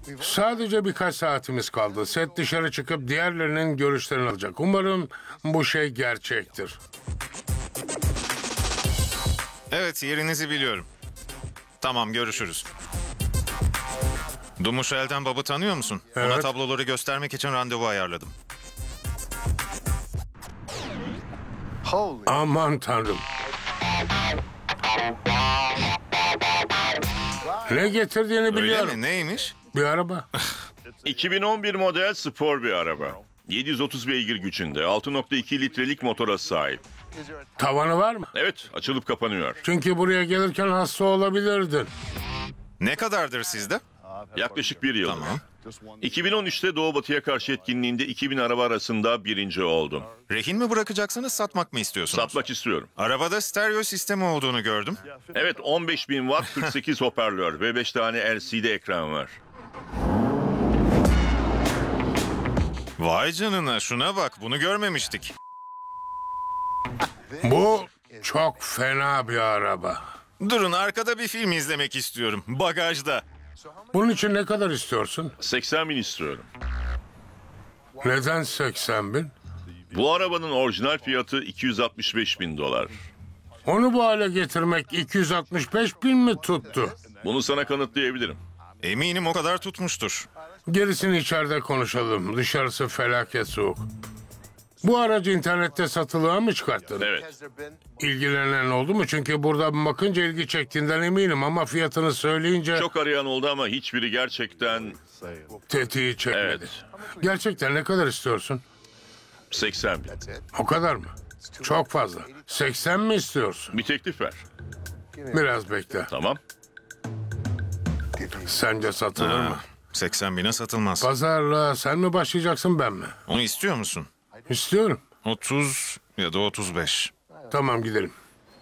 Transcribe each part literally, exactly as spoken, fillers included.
Sadece birkaç saatimiz kaldı. Set dışarı çıkıp diğerlerinin görüşlerini alacak. Umarım bu şey gerçektir. Evet, yerinizi biliyorum. Tamam, görüşürüz. Dumuşel'den Bob'u tanıyor musun? Ona Evet. tabloları göstermek için randevu ayarladım. Aman tanrım. Ne getirdiğini Öyle biliyorum. mi? Neymiş? Bir araba. iki bin on bir model spor bir araba. yedi yüz otuz beygir gücünde, altı nokta iki litrelik motora sahip. Tavanı var mı? Evet, açılıp kapanıyor. Çünkü buraya gelirken hasta olabilirdin. Ne kadardır sizde? Yaklaşık bir yıl. Tamam. iki bin on üçte Doğu Batı'ya karşı etkinliğinde iki bin araba arasında birinci oldum. Rehin mi bırakacaksınız, satmak mı istiyorsunuz? Satmak istiyorum. Arabada stereo sistemi olduğunu gördüm. Evet, on beş bin watt, kırk sekiz hoparlör ve beş tane L C D ekran var. Vay canına, şuna bak, bunu görmemiştik. Bu çok fena bir araba. Durun, arkada bir film izlemek istiyorum. Bagajda. Bunun için ne kadar istiyorsun? seksen bin istiyorum. Neden seksen bin? Bu arabanın orijinal fiyatı iki yüz altmış beş bin dolar. Onu bu hale getirmek iki yüz altmış beş bin mi tuttu? Bunu sana kanıtlayabilirim. Eminim o kadar tutmuştur. Gerisini içeride konuşalım. Dışarısı felaket soğuk. Bu aracı internette satılığa mı çıkarttın? Evet. İlgilenen oldu mu? Çünkü burada bakınca ilgi çektiğinden eminim ama fiyatını söyleyince Çok arayan oldu ama hiçbiri gerçekten tetiği çekmedi. Evet. Gerçekten ne kadar istiyorsun? seksen bin. O kadar mı? Çok fazla. seksen mi istiyorsun? Bir teklif ver. Biraz bekle. Tamam. Sence satılır mı? Ha, seksen bine satılmaz. Pazarla sen mi başlayacaksın ben mi? Onu istiyor musun? İstiyorum. otuz ya da otuz beş. Tamam gidelim.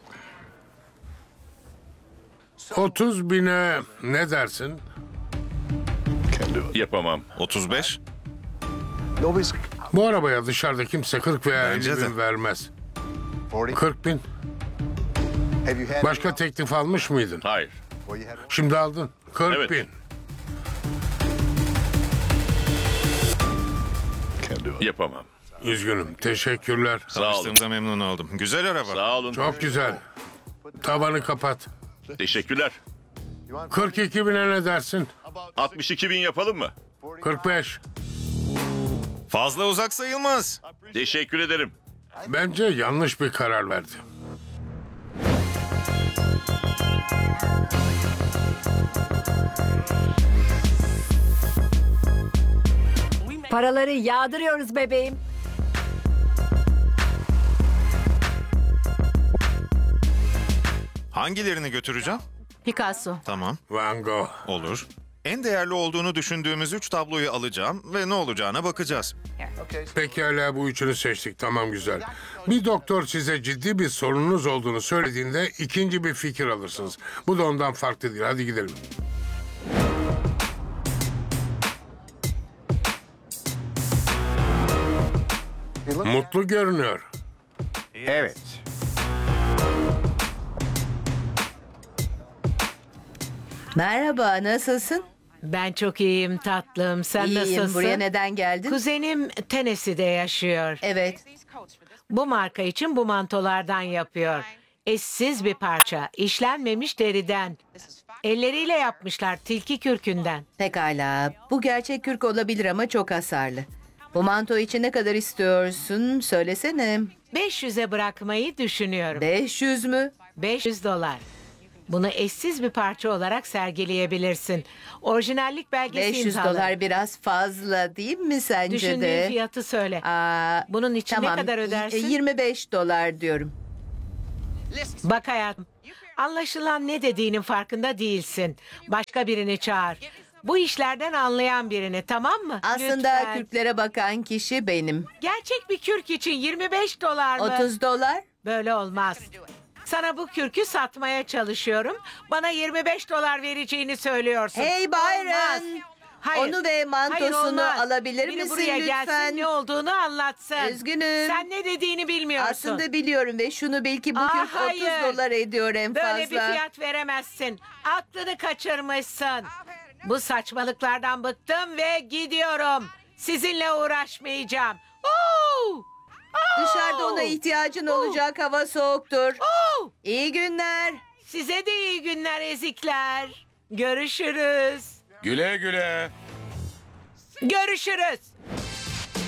otuz bine ne dersin? Yapamam. otuz beş? Bu arabaya dışarıda kimse kırk veya Bence elli de. bin vermez. kırk bin. Başka teklif almış mıydın? Hayır. Şimdi aldın. kırk Evet. bin. Yapamam. Üzgünüm. Teşekkürler. Sağ olun. Tanıştığımda memnun oldum. Güzel araba. Sağ olun. Çok güzel. Tavanı kapat. Teşekkürler. kırk iki bine ne dersin? altmış iki bin yapalım mı? kırk beş. Fazla uzak sayılmaz. Teşekkür ederim. Bence yanlış bir karar verdi. Paraları yağdırıyoruz bebeğim. Hangilerini götüreceğim? Picasso. Tamam, Van Gogh. olur. En değerli olduğunu düşündüğümüz üç tabloyu alacağım ve ne olacağına bakacağız. Pekala bu üçünü seçtik. Tamam güzel. Bir doktor size ciddi bir sorununuz olduğunu söylediğinde ikinci bir fikir alırsınız. Bu da ondan farklı değil. Hadi gidelim. Mutlu görünüyor. Evet. Merhaba, nasılsın? Ben çok iyiyim tatlım. Sen İyiyim. nasılsın? Buraya neden geldin? Kuzenim Tennessee'de yaşıyor. Evet. Bu marka için bu mantolardan yapıyor. Eşsiz bir parça. İşlenmemiş deriden. Elleriyle yapmışlar tilki kürkünden. Pekala. Bu gerçek kürk olabilir ama çok hasarlı. Bu manto için ne kadar istiyorsun? Söylesene. beş yüze bırakmayı düşünüyorum. beş yüz mü? beş yüz dolar. Bunu eşsiz bir parça olarak sergileyebilirsin. Orijinallik belgesi beş yüz imzalı. dolar biraz fazla değil mi sence Düşündüğün de? fiyatı söyle. Aa, Bunun için tamam. ne kadar ödersin? yirmi beş dolar diyorum. Bak hayatım, anlaşılan ne dediğinin farkında değilsin. Başka birini çağır. Bu işlerden anlayan birini, tamam mı? Aslında Lütfen. kürklere bakan kişi benim. Gerçek bir kürk için yirmi beş dolar mı? otuz dolar? Böyle olmaz. Sana bu kürkü satmaya çalışıyorum. Bana yirmi beş dolar vereceğini söylüyorsun. Hey Byron! Olmaz. Hayır. Onu ve mantosunu Hayır, olmaz. alabilir Biri misin buraya lütfen? gelsin, ne olduğunu anlatsın. Üzgünüm. Sen ne dediğini bilmiyorsun. Aslında biliyorum ve şunu bil ki bu Aa, kürk hayır. otuz dolar ediyor en Böyle fazla. bir fiyat veremezsin. Aklını kaçırmışsın. Bu saçmalıklardan bıktım ve gidiyorum. Sizinle uğraşmayacağım. Oo! Dışarıda ona ihtiyacın olacak, hava soğuktur. Oo! İyi günler. Size de iyi günler ezikler. Görüşürüz. Güle güle. Görüşürüz.